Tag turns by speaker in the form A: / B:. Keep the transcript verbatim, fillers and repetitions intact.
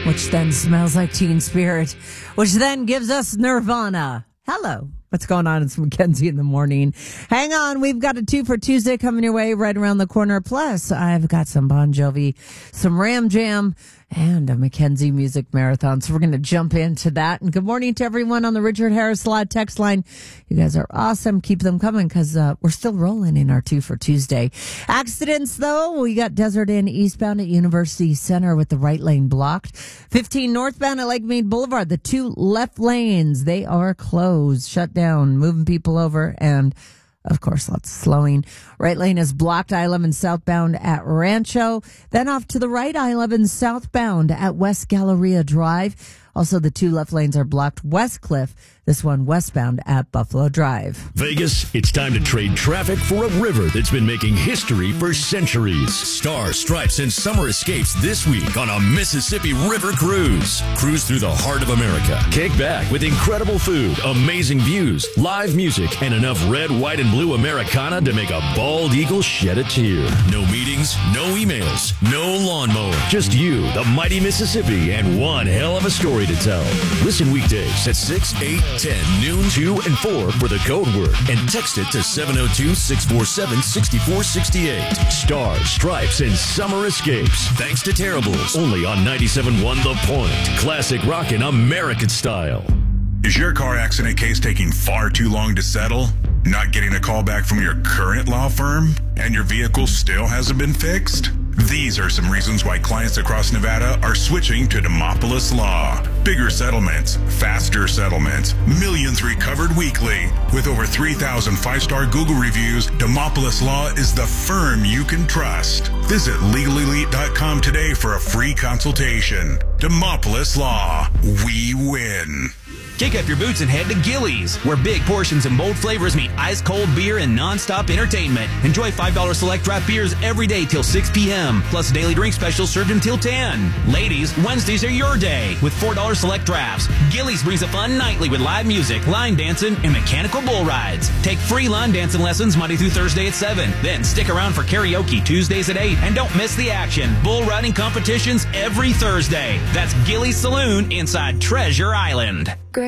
A: which then smells like Teen Spirit, which then gives us Nirvana. Hello. What's going on? It's Mackenzie in the morning. Hang on. We've got a two for Tuesday coming your way right around the corner. Plus, I've got some Bon Jovi, some Ram Jam, and a Mackenzie Music Marathon. So we're going to jump into that. And good morning to everyone on the Richard Harris Live text line. You guys are awesome. Keep them coming because uh, we're still rolling in our two for Tuesday. Accidents, though. We got Desert Inn eastbound at University Center with the right lane blocked. fifteen northbound at Lake Mead Boulevard. The two left lanes, they are closed, shut down, moving people over, and of course, lots of slowing. Right lane is blocked. I eleven southbound at Rancho. Then off to the right, I eleven southbound at West Galleria Drive. Also, the two left lanes are blocked West Cliff. This one westbound at Buffalo Drive.
B: Vegas, it's time to trade traffic for a river that's been making history for centuries. Stars, Stripes, and Summer Escapes this week on a Mississippi River cruise. Cruise through the heart of America. Kick back with incredible food, amazing views, live music, and enough red, white, and blue Americana to make a bald eagle shed a tear. No meetings, no emails, no lawnmower. Just you, the mighty Mississippi, and one hell of a story to tell. Listen weekdays at six, eight, ten, noon, two, and four for the code word and text it to seven oh two, six four seven, six four six eight. Stars, Stripes, and Summer Escapes. Thanks to Terribles. Only on ninety-seven point one The Point. Classic rockin' American style.
C: Is your car accident case taking far too long to settle? Not getting a call back from your current law firm? And your vehicle still hasn't been fixed? These are some reasons why clients across Nevada are switching to Demopolis Law. Bigger settlements, faster settlements, millions recovered weekly. With over three thousand five-star Google reviews, Demopolis Law is the firm you can trust. Visit legal elite dot com today for a free consultation. Demopolis Law. We win.
D: Kick up your boots and head to Gillies, where big portions and bold flavors meet ice-cold beer and non-stop entertainment. Enjoy five dollars select draft beers every day till six p.m., plus daily drink specials served until ten. Ladies, Wednesdays are your day with four dollars select drafts. Gillies brings a fun nightly with live music, line dancing, and mechanical bull rides. Take free line dancing lessons Monday through Thursday at seven. Then stick around for karaoke Tuesdays at eight. And don't miss the action. Bull riding competitions every Thursday. That's Gillies Saloon inside Treasure Island.